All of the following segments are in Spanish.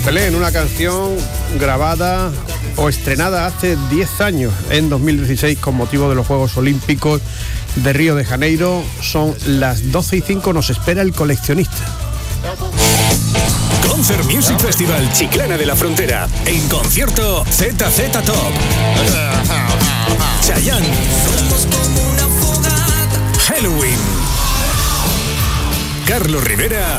Pelé en una canción grabada o estrenada hace 10 años, en 2016, con motivo de los Juegos Olímpicos de Río de Janeiro. Son las 12:05, nos espera el coleccionista. Concert Music Festival Chiclana de la Frontera. En concierto ZZ Top, Chayanne, Halloween, Carlos Rivera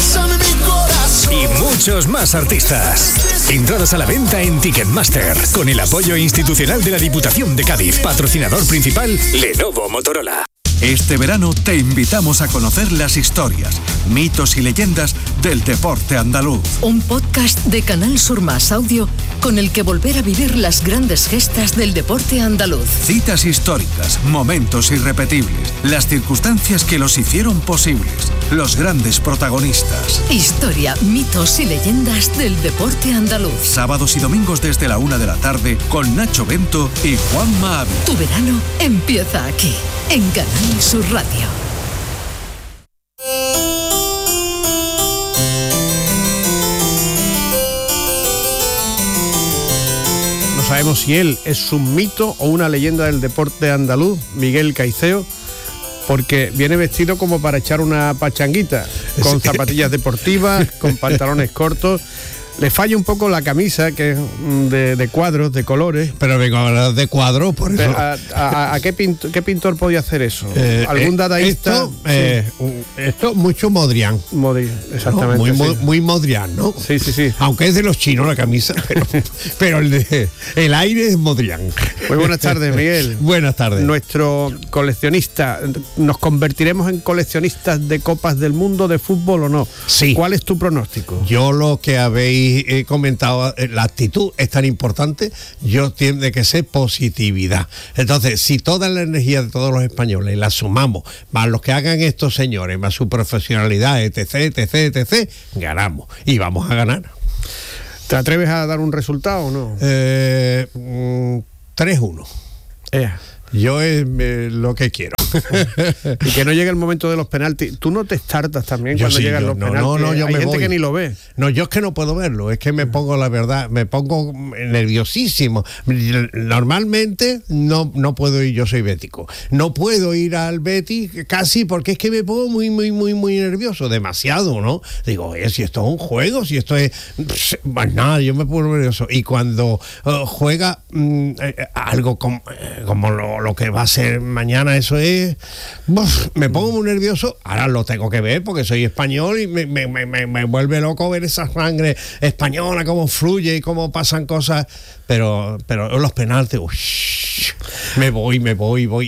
y muchos más artistas. Entradas a la venta en Ticketmaster, con el apoyo institucional de la Diputación de Cádiz. Patrocinador principal, Lenovo Motorola. Este verano te invitamos a conocer las historias, mitos y leyendas del deporte andaluz. Un podcast de Canal Sur Más Audio con el que volver a vivir las grandes gestas del deporte andaluz. Citas históricas, momentos irrepetibles, las circunstancias que los hicieron posibles, los grandes protagonistas. Historia, mitos y leyendas del deporte andaluz. Sábados y domingos desde la 1 de la tarde con Nacho Bento y Juanma Ávila. Tu verano empieza aquí, en Canal Sur Radio. No sabemos si él es un mito o una leyenda del deporte andaluz, Miguel Caicedo, porque viene vestido como para echar una pachanguita, con zapatillas deportivas, con pantalones cortos. Le falla un poco la camisa, que es de cuadros, de colores. Pero vengo a hablar de cuadros, por eso. ¿A qué pintor podía hacer eso? ¿Algún dadaísta? Esto mucho Modrián. Exactamente. ¿No? Muy Modrián, ¿no? Sí. Aunque es de los chinos la camisa, pero el aire es Modrián. Muy buenas tardes, Miguel. Buenas tardes. Nuestro coleccionista. ¿Nos convertiremos en coleccionistas de Copas del Mundo de fútbol o no? Sí. ¿Cuál es tu pronóstico? Yo lo que habéis comentado, la actitud es tan importante, tiene que ser positividad. Entonces, si toda la energía de todos los españoles la sumamos, más los que hagan estos señores, más su profesionalidad, etc., ganamos. Y vamos a ganar. ¿Te atreves a dar un resultado o no? 3-1. Yo es lo que quiero. Y que no llegue el momento de los penaltis. ¿Tú no te estartas también cuando llegan los penaltis? No, yo Hay me gente voy. que ni lo ve. No, yo es que no puedo verlo. Es que me pongo, la verdad, nerviosísimo. Normalmente no puedo ir, yo soy bético. No puedo ir al Betis casi porque es que me pongo muy nervioso. Demasiado, ¿no? Digo, si esto es un juego, si esto es... Pues nada, yo me pongo nervioso. Y cuando juega algo como lo que va a ser mañana, eso es... me pongo muy nervioso. Ahora lo tengo que ver porque soy español y me vuelve loco ver esa sangre española, cómo fluye y cómo pasan cosas. Pero los penaltis, me voy, me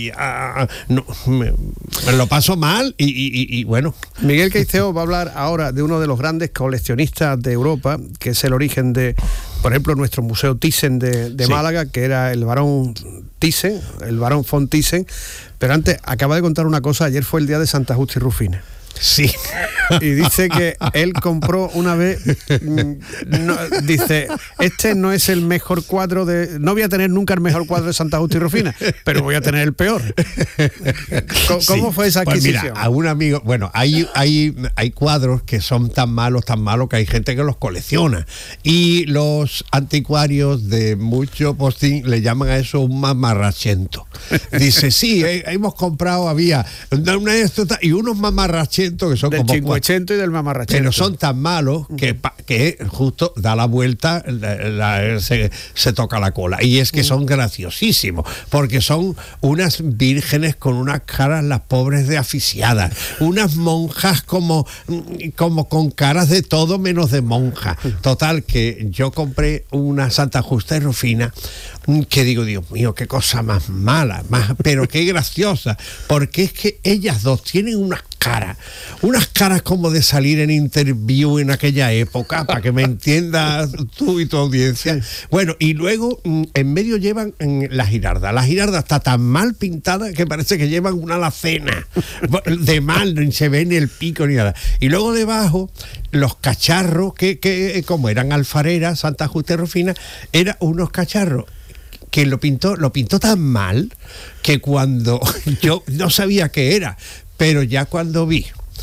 lo paso mal y bueno. Miguel Caicedo va a hablar ahora de uno de los grandes coleccionistas de Europa, que es el origen de, por ejemplo, nuestro Museo Thyssen de Málaga, que era el barón Thyssen, el barón von Thyssen. Pero antes, acaba de contar una cosa, ayer fue el día de Santa Justa y Rufina. Sí. Y dice que él compró una vez, dice, este no es el mejor cuadro no voy a tener nunca el mejor cuadro de Santa Justa y Rufina, pero voy a tener el peor. ¿Cómo fue esa adquisición? Pues mira, a un amigo, bueno, hay cuadros que son tan malos que hay gente que los colecciona, y los anticuarios de mucho postín le llaman a eso un mamarrachento. Dice, sí, hemos comprado, había una y unos mamarrachentos que son del como cincuechento y del mamarrachento, pero son tan malos que justo da la vuelta, se toca la cola. Y es que son graciosísimos, porque son unas vírgenes con unas caras, las pobres, de asfixiadas, unas monjas como con caras de todo menos de monja. Total, que yo compré una Santa Justa y Rufina que digo, Dios mío, qué cosa más mala, pero qué graciosa, porque es que ellas dos tienen unas caras como de salir en Interview en aquella época, para que me entiendas tú y tu audiencia. Bueno, y luego en medio llevan la girarda. La girarda está tan mal pintada que parece que llevan una alacena de mal, ni se ve ni el pico ni nada. Y luego debajo los cacharros que como eran alfareras, Santa Justa y Rufina, eran unos cacharros que lo pintó tan mal que cuando yo no sabía qué era, pero ya cuando vi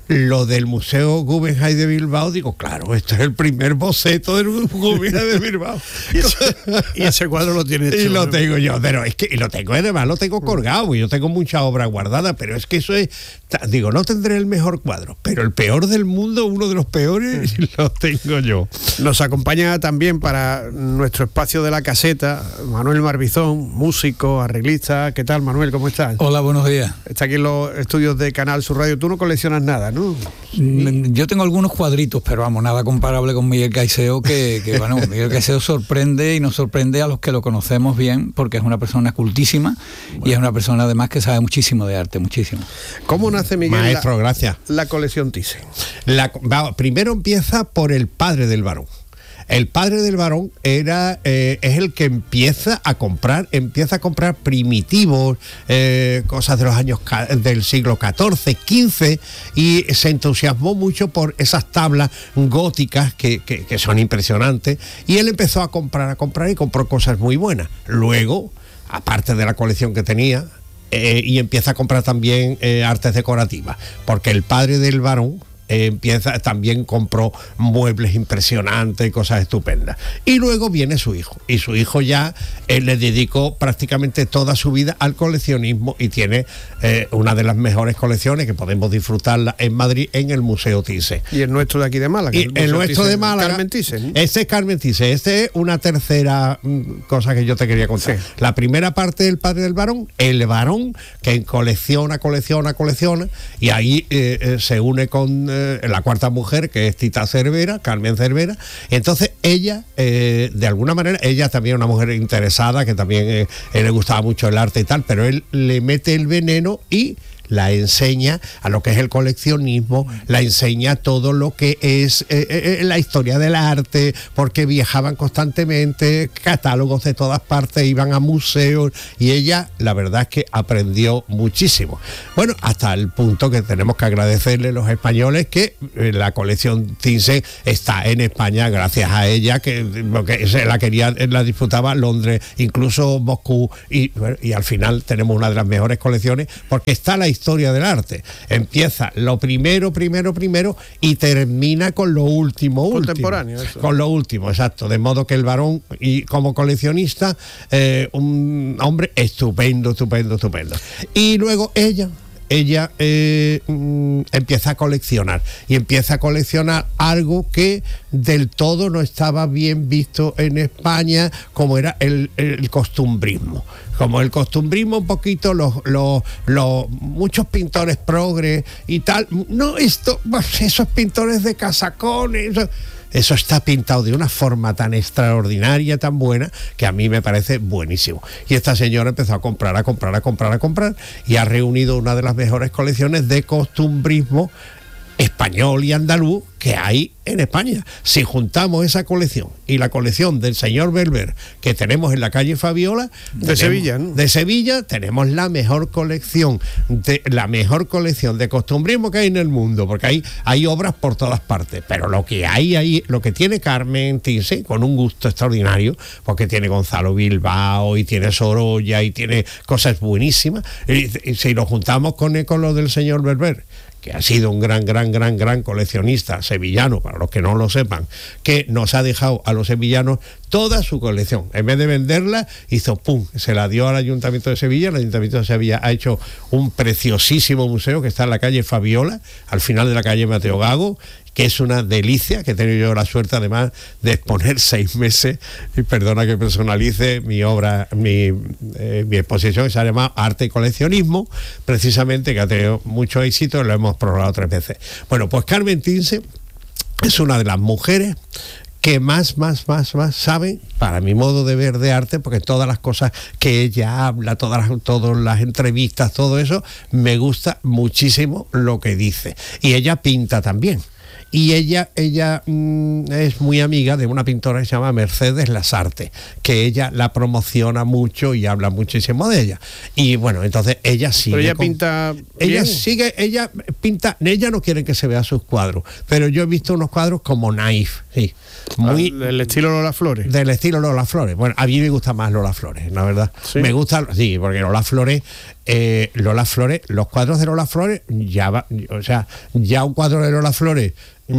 lo del Museo Guggenheim de Bilbao, digo, claro, esto es el primer boceto del Guggenheim de Bilbao. y ese cuadro lo tiene hecho. Y lo tengo yo, pero es que, y lo tengo, además lo tengo colgado, y yo tengo mucha obra guardada, pero es que eso es, digo, no tendré el mejor cuadro, pero el peor del mundo, uno de los peores, lo tengo yo. Nos acompaña también para nuestro espacio de la caseta Manuel Marbizón, músico, arreglista. ¿Qué tal, Manuel? ¿Cómo estás? Hola, buenos días. Está aquí en los estudios de Canal Sur Radio. Tú no coleccionas nada, ¿no? Yo tengo algunos cuadritos, pero vamos, nada comparable con Miguel Caicedo, que bueno, Miguel Caicedo sorprende y nos sorprende a los que lo conocemos bien, porque es una persona cultísima y es una persona además que sabe muchísimo de arte, muchísimo. ¿Cómo nace, Miguel, Maestro, gracias. la colección Thyssen? Primero empieza por el padre del varón. El padre del varón es el que empieza a comprar primitivos, cosas de los años del siglo XIV, XV, y se entusiasmó mucho por esas tablas góticas que son impresionantes, y él empezó a comprar y compró cosas muy buenas. Luego, aparte de la colección que tenía, y empieza a comprar también artes decorativas, porque el padre del varón también compró muebles impresionantes y cosas estupendas. Y luego viene su hijo, y su hijo ya le dedicó prácticamente toda su vida al coleccionismo, y tiene una de las mejores colecciones que podemos disfrutarla en Madrid, en el Museo Thyssen. Y el nuestro de aquí de Málaga. Y el nuestro de Málaga, Carmen Thyssen. Este es Carmen Thyssen. Este es una tercera cosa que yo te quería contar. Sí. La primera parte del padre del varón, el varón que colecciona, y ahí se une con la cuarta mujer, que es Tita Cervera, Carmen Cervera. Entonces ella, de alguna manera, ella también es una mujer interesada, que también le gustaba mucho el arte y tal, pero él le mete el veneno y la enseña a lo que es el coleccionismo, la enseña todo lo que es la historia del arte, porque viajaban constantemente, catálogos de todas partes, iban a museos, y ella, la verdad es que aprendió muchísimo. Bueno, hasta el punto que tenemos que agradecerle a los españoles que la colección Thyssen está en España gracias a ella, porque se la disputaba Londres, incluso Moscú, y al final tenemos una de las mejores colecciones, porque está la historia del arte. Empieza lo primero y termina con lo último. Contemporáneo, eso. Con lo último, exacto. De modo que el varón, y como coleccionista, un hombre estupendo. Y luego ella empieza a coleccionar, y empieza a coleccionar algo que del todo no estaba bien visto en España, como era el costumbrismo. Como el costumbrismo, un poquito, muchos pintores progres y tal. No, esos pintores de casacones, eso está pintado de una forma tan extraordinaria, tan buena, que a mí me parece buenísimo. Y esta señora empezó a comprar, y ha reunido una de las mejores colecciones de costumbrismo español y andaluz que hay en España. Si juntamos esa colección y la colección del señor Belver que tenemos en la calle Fabiola Sevilla, ¿no? De Sevilla, tenemos la mejor colección de costumbrismo que hay en el mundo, porque hay obras por todas partes, pero lo que hay ahí, lo que tiene Carmen Thyssen, con un gusto extraordinario, porque tiene Gonzalo Bilbao y tiene Sorolla y tiene cosas buenísimas, y si lo juntamos con lo del señor Belver, que ha sido un gran coleccionista sevillano, para los que no lo sepan, que nos ha dejado a los sevillanos toda su colección. En vez de venderla, se la dio al Ayuntamiento de Sevilla. El Ayuntamiento de Sevilla ha hecho un preciosísimo museo que está en la calle Fabiola, al final de la calle Mateo Gago, que es una delicia, que he tenido yo la suerte además de exponer 6 meses, y perdona que personalice mi obra, mi exposición, que se llama Arte y Coleccionismo, precisamente, que ha tenido mucho éxito, lo hemos programado 3 veces. Bueno, pues Carmen Thyssen es una de las mujeres que más saben, para mi modo de ver, de arte, porque todas las cosas que ella habla, todas las entrevistas, todo eso, me gusta muchísimo lo que dice. Y ella pinta también. Y ella es muy amiga de una pintora que se llama Mercedes Lasarte, que ella la promociona mucho y habla muchísimo de ella. Y bueno, entonces ella sigue. Pero ella pinta bien. Ella pinta, ella no quiere que se vea sus cuadros, pero yo he visto unos cuadros como naif, sí. Muy del estilo Lola Flores. Del estilo Lola Flores. Bueno, a mí me gusta más Lola Flores, la verdad. ¿Sí? Me gusta, sí, porque Lola Flores Lola Flores, los cuadros de Lola Flores, ya un cuadro de Lola Flores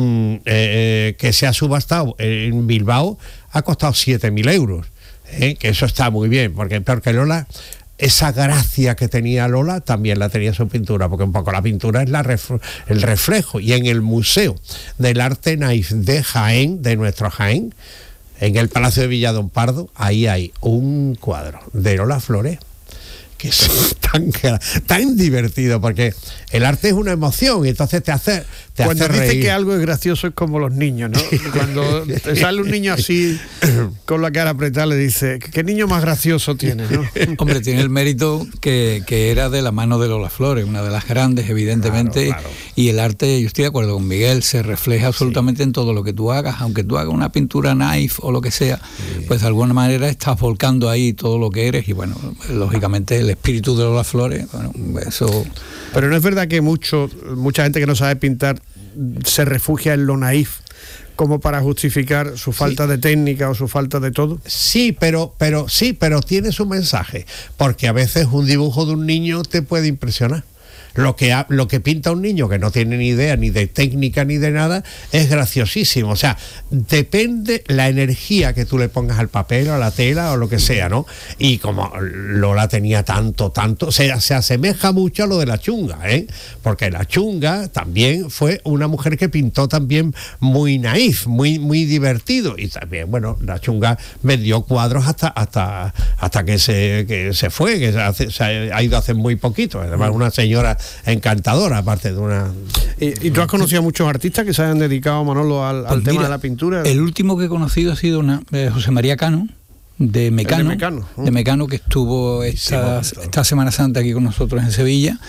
que se ha subastado en Bilbao ha costado 7.000 euros, que eso está muy bien, porque Lola, esa gracia que tenía Lola también la tenía su pintura, porque un poco la pintura es el reflejo. Y en el Museo del Arte Naif de Jaén, de nuestro Jaén, en el Palacio de Villadón Pardo, ahí hay un cuadro de Lola Flores que es tan divertido, porque el arte es una emoción y entonces te hace cuando dice reír. Que algo es gracioso es como los niños, ¿no? Cuando te sale un niño así con la cara apretada, le dice, ¿qué niño más gracioso tiene, no? Hombre, tiene el mérito que era de la mano de Lola Flores, una de las grandes, evidentemente, Claro. Y el arte, yo estoy de acuerdo con Miguel, se refleja absolutamente en todo lo que tú hagas, aunque tú hagas una pintura naif o lo que sea, pues de alguna manera estás volcando ahí todo lo que eres, y bueno, lógicamente el espíritu de Lola Flores, bueno, eso... Pero no es verdad que mucha gente que no sabe pintar se refugia en lo naif como para justificar su falta de técnica o su falta de todo. Sí, pero tiene su mensaje, porque a veces un dibujo de un niño te puede impresionar. Lo que pinta un niño que no tiene ni idea ni de técnica ni de nada es graciosísimo. O sea, depende la energía que tú le pongas al papel o a la tela o lo que sea, ¿no? Y como Lola tenía tanto, se asemeja mucho a lo de la Chunga, porque la Chunga también fue una mujer que pintó también muy naif, muy divertido. Y también, bueno, la Chunga vendió cuadros hasta que se fue, que se ha ido hace muy poquito. Además, una señora encantadora, aparte de una... ¿Y tú has conocido a muchos artistas que se hayan dedicado, Manolo, al Pues tema mira, de la pintura? El último que he conocido ha sido José María Cano, de Mecano, que estuvo esta Semana Santa aquí con nosotros en Sevilla.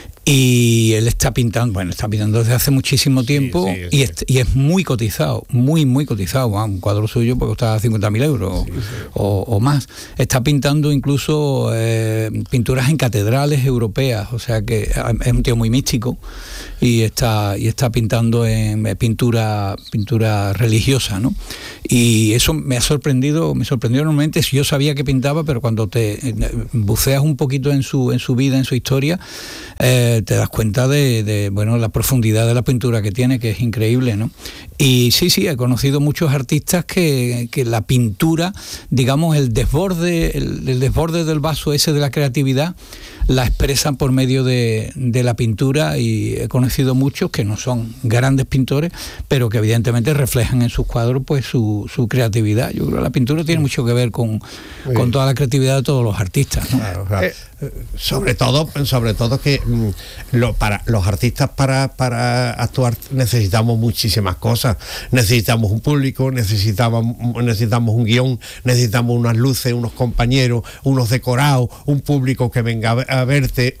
Y él está pintando desde hace muchísimo tiempo, y es muy cotizado, muy cotizado. Un cuadro suyo puede costar 50.000 euros o más. Está pintando incluso pinturas en catedrales europeas, o sea que es un tío muy místico y está pintando en pintura religiosa, ¿no? Y eso me sorprendió enormemente. Yo sabía que pintaba, pero cuando te buceas un poquito en su vida, en su historia, te das cuenta de la profundidad de la pintura que tiene, que es increíble, ¿no? Y sí, he conocido muchos artistas que la pintura, digamos, el desborde del vaso ese de la creatividad, la expresan por medio de la pintura, y he conocido muchos que no son grandes pintores, pero que evidentemente reflejan en sus cuadros pues su creatividad. Yo creo que la pintura tiene mucho que ver con toda la creatividad de todos los artistas, ¿no? Claro. Sobre todo que para los artistas para actuar necesitamos muchísimas cosas. Necesitamos un público, necesitamos un guión, necesitamos unas luces, unos compañeros, unos decorados, un público que venga a verte,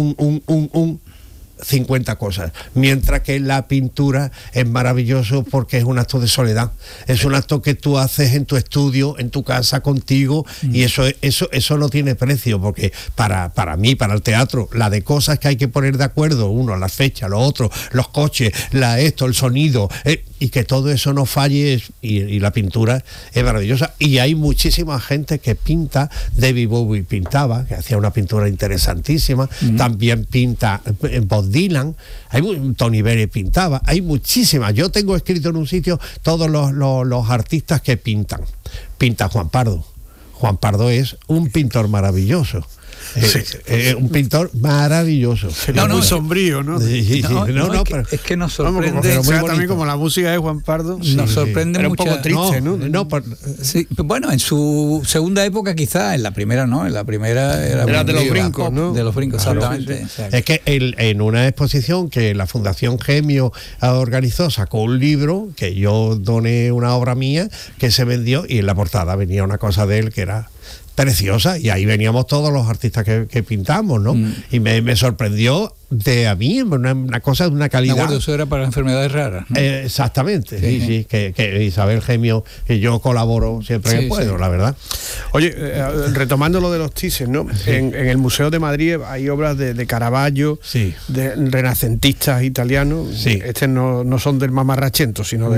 50 cosas, mientras que la pintura es maravilloso porque es un acto de soledad, es un acto que tú haces en tu estudio, en tu casa, contigo, y eso no tiene precio, porque para mí, para el teatro, la de cosas que hay que poner de acuerdo, uno, las fechas, lo otro, los coches, el sonido, y que todo eso no falle, y la pintura es maravillosa. Y hay muchísima gente que pinta. David Bowie pintaba, que hacía una pintura interesantísima, también pinta Bob Dylan, Tony Bennett pintaba, hay muchísimas. Yo tengo escrito en un sitio todos los artistas que pintan. Pinta Juan Pardo. Juan Pardo es un pintor maravilloso. Un pintor maravilloso. Muy sombrío, ¿no? Pero es que nos sorprende. También como la música de Juan Pardo. Nos sorprende mucho. Un poco triste, ¿no? Sí, bueno, en su segunda época quizá, en la primera no, en la primera era de los brincos, ¿no? De los brincos, claro, exactamente. Sí. Es que en una exposición que la Fundación Gemio organizó, sacó un libro que yo doné, una obra mía que se vendió, y en la portada venía una cosa de él que era preciosa, y ahí veníamos todos los artistas que pintamos, ¿no? Y me sorprendió de a mí, una cosa de una calidad. De acuerdo, eso era para enfermedades raras, ¿no? Exactamente, sí, que Isabel Gemio, que yo colaboro siempre que puedo, la verdad. Oye, retomando lo de los Thyssen, ¿no? Sí. En el Museo de Madrid hay obras de Caravaggio, de renacentistas italianos. Sí. No son del mamarrachento, sino de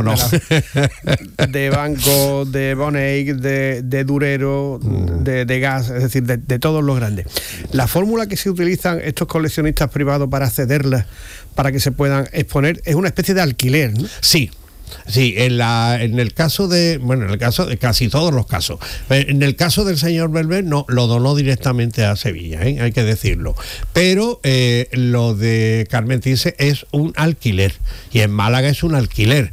de Van Gogh, de Van Eyck, de Durero, de Gas, es decir, de todos los grandes. La fórmula que se utilizan estos coleccionistas privados para cederlas, para que se puedan exponer, es una especie de alquiler, ¿no? Sí. Sí, en el caso de casi todos los casos. En el caso del señor Belver no lo donó directamente a Sevilla, hay que decirlo. Pero lo de Carmen Thyssen es un alquiler, y en Málaga es un alquiler.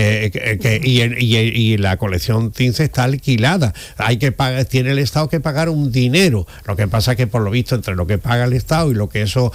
Y la colección Thyssen está alquilada. Hay que pagar, tiene el Estado que pagar un dinero. Lo que pasa es que, por lo visto, entre lo que paga el Estado y lo que eso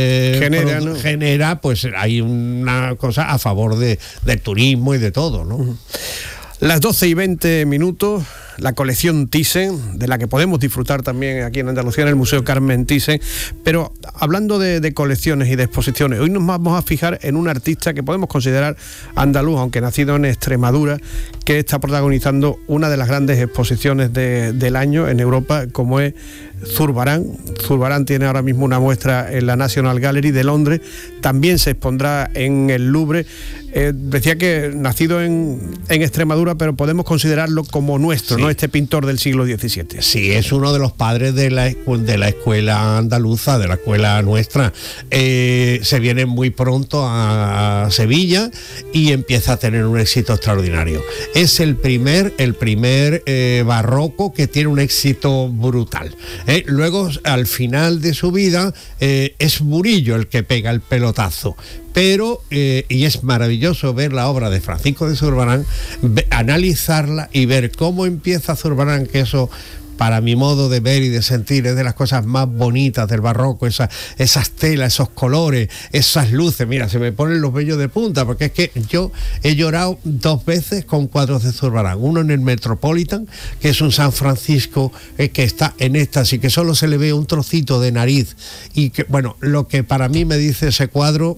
genera, pues hay una cosa a favor del turismo y de todo, ¿no? Las 12:20, la colección Thyssen, de la que podemos disfrutar también aquí en Andalucía, en el Museo Carmen Thyssen. Pero hablando de colecciones y de exposiciones, hoy nos vamos a fijar en un artista que podemos considerar andaluz, aunque nacido en Extremadura, que está protagonizando una de las grandes exposiciones del año en Europa, como es Zurbarán. Zurbarán tiene ahora mismo una muestra en la National Gallery de Londres, también se expondrá en el Louvre. Decía que nacido en Extremadura, pero podemos considerarlo como nuestro, ¿no? Este pintor del siglo XVII. Sí, es uno de los padres de la escuela andaluza, de la escuela nuestra. Se viene muy pronto a Sevilla y empieza a tener un éxito extraordinario. Es el primer barroco que tiene un éxito brutal. Luego, al final de su vida, es Murillo el que pega el pelotazo. Pero, y es maravilloso ver la obra de Francisco de Zurbarán, analizarla y ver cómo empieza Zurbarán, que eso, para mi modo de ver y de sentir, es de las cosas más bonitas del barroco, esas telas, esos colores, esas luces. Mira, se me ponen los vellos de punta, porque es que yo he llorado 2 veces con cuadros de Zurbarán. Uno en el Metropolitan, que es un San Francisco que está en éxtasis, que solo se le ve un trocito de nariz, y que, bueno, lo que para mí me dice ese cuadro,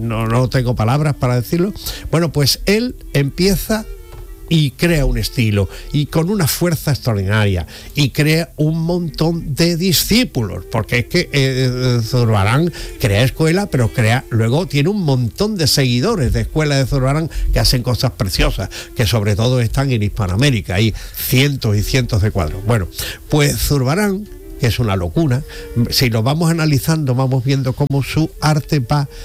no tengo palabras para decirlo. Bueno, pues él empieza y crea un estilo, y con una fuerza extraordinaria, y crea un montón de discípulos, porque es que Zurbarán crea escuela, pero luego tiene un montón de seguidores de escuela de Zurbarán que hacen cosas preciosas, que sobre todo están en Hispanoamérica. Hay cientos y cientos de cuadros. Bueno, pues Zurbarán, que es una locura, si lo vamos analizando, vamos viendo cómo su arte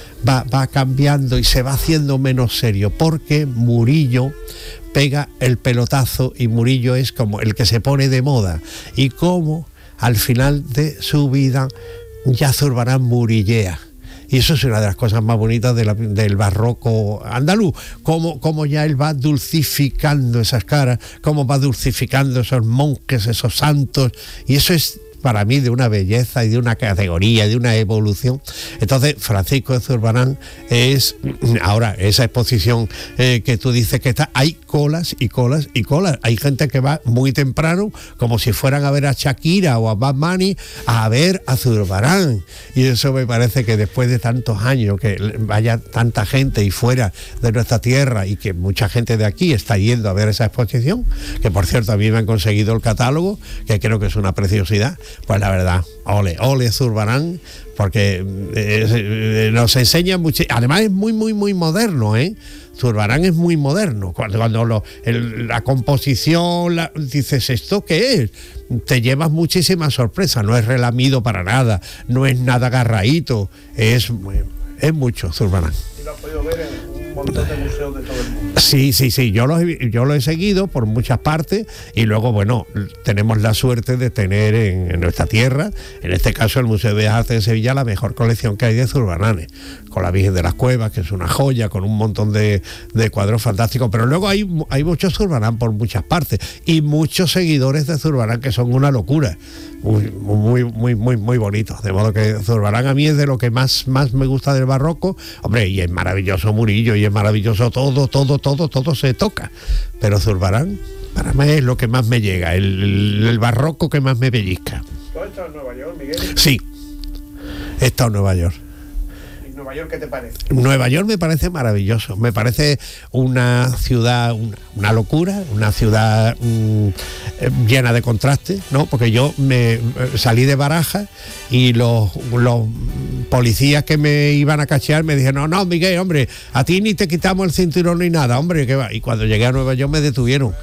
va cambiando y se va haciendo menos serio, porque Murillo pega el pelotazo, y Murillo es como el que se pone de moda, y como al final de su vida ya Zurbarán murillea. Y eso es una de las cosas más bonitas del barroco andaluz, como ya él va dulcificando esas caras, cómo va dulcificando esos monjes, esos santos, y eso es para mí de una belleza y de una categoría, de una evolución. Entonces, Francisco de Zurbarán es, ahora, esa exposición que tú dices que está, hay colas y colas y colas. Hay gente que va muy temprano, como si fueran a ver a Shakira o a Bad Bunny, a ver a Zurbarán. Y eso me parece que después de tantos años, que vaya tanta gente y fuera de nuestra tierra, y que mucha gente de aquí está yendo a ver esa exposición, que por cierto a mí me han conseguido el catálogo, que creo que es una preciosidad. Pues la verdad, ole Zurbarán, porque nos enseña mucho. Además es muy moderno, Zurbarán es muy moderno. Cuando la composición, dices, ¿esto qué es? Te llevas muchísimas sorpresas. No es relamido para nada, no es nada agarradito, es mucho Zurbarán. ¿Y lo has podido ver en un montón de museos de todo el mundo? Sí, yo lo he seguido por muchas partes, y luego, bueno, tenemos la suerte de tener en nuestra tierra, en este caso el Museo de Bellas Artes de Sevilla, la mejor colección que hay de Zurbaranes, con la Virgen de las Cuevas, que es una joya, con un montón de cuadros fantásticos. Pero luego hay muchos Zurbarán por muchas partes, y muchos seguidores de Zurbarán que son una locura, muy bonitos. De modo que Zurbarán a mí es de lo que más me gusta del barroco. Hombre, y es maravilloso Murillo, y es maravilloso todo se toca, pero Zurbarán para mí es lo que más me llega, el barroco que más me pellizca. ¿Tú has estado en Nueva York, Miguel? Sí, he estado en Nueva York. Nueva York, ¿qué te parece? Nueva York me parece maravilloso, me parece una ciudad, una locura, una ciudad llena de contrastes, ¿no? Porque yo me salí de Barajas y los policías que me iban a cachear me dijeron, no, Miguel, hombre, a ti ni te quitamos el cinturón ni nada, hombre, ¿qué va? Y cuando llegué a Nueva York me detuvieron,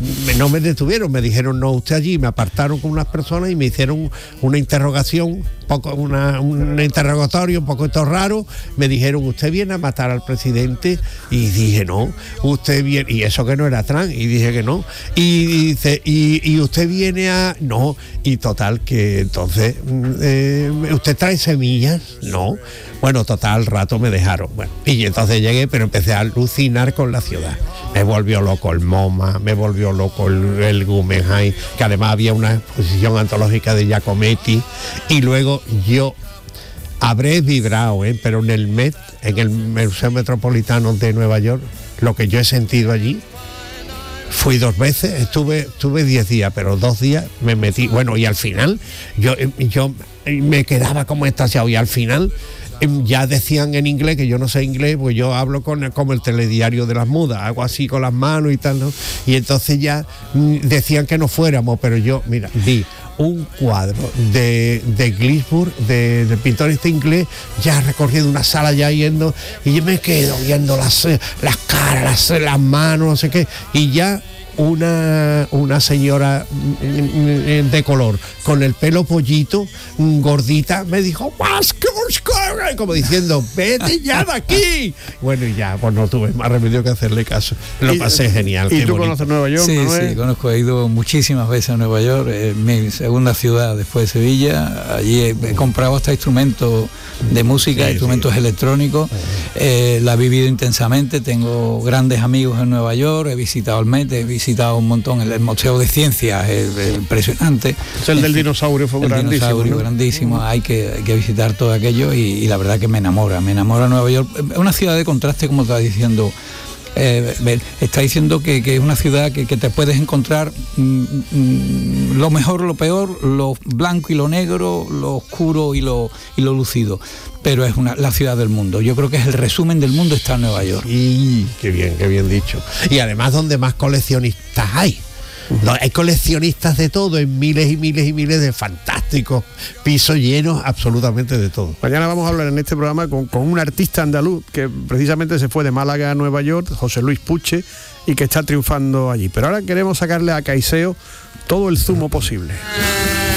me dijeron, no, usted allí, me apartaron con unas personas y me hicieron una interrogación, un interrogatorio un poquito raro, me dijeron, usted viene a matar al presidente, y dije, no, usted viene, y eso que no era trans, y dije que no, y dice, y usted viene a, no, y total, que entonces, ¿usted trae semillas? No, bueno, total, al rato me dejaron, bueno, y entonces llegué, pero empecé a alucinar con la ciudad, me volvió loco el MoMA, me volvió loco el Guggenheim, que además había una exposición antológica de Giacometti, y luego yo habré vibrado, pero en el Met, en el Museo Metropolitano de Nueva York, lo que yo he sentido allí, fui 2 veces, estuve 10 días, pero 2 días me metí, bueno, y al final yo me quedaba como extasiado, y al final ya decían en inglés, que yo no sé inglés, pues yo hablo como el telediario de las mudas, hago así con las manos y tal, ¿no? Y entonces ya decían que no fuéramos, pero yo, mira, vi un cuadro de Ginsburg, del pintor inglés, ya recorriendo una sala, ya yendo, y yo me quedo viendo las caras, las manos, no sé qué, y ya una señora de color con el pelo pollito, gordita, me dijo, como diciendo, vete ya de aquí. Bueno, y ya, pues no tuve más remedio que hacerle caso. Lo pasé genial. ¿Y tú conoces Nueva York? Sí, sí, conozco, he ido muchísimas veces a Nueva York, mi segunda ciudad después de Sevilla. Allí he comprado hasta instrumentos de música, instrumentos electrónicos. La he vivido intensamente, tengo grandes amigos en Nueva York, he visitado el Met, he visitado un montón el Museo de Ciencias, es impresionante. Es el del dinosaurio, fue grandísimo. Dinosaurio, ¿no? Grandísimo, hay que visitar todo aquello, y la verdad que me enamora Nueva York. Es una ciudad de contraste, como está diciendo. Está diciendo que es una ciudad que te puedes encontrar lo mejor, lo peor, lo blanco y lo negro, lo oscuro y lo lúcido, pero es la ciudad del mundo. Yo creo que es el resumen del mundo, está en Nueva York. Y qué bien dicho. Y además donde más coleccionistas hay. No, hay coleccionistas de todo, en miles y miles y miles de fantásticos pisos llenos absolutamente de todo. Mañana vamos a hablar en este programa con un artista andaluz que precisamente se fue de Málaga a Nueva York, José Luis Puche, y que está triunfando allí. Pero ahora queremos sacarle a Caicedo todo el zumo posible.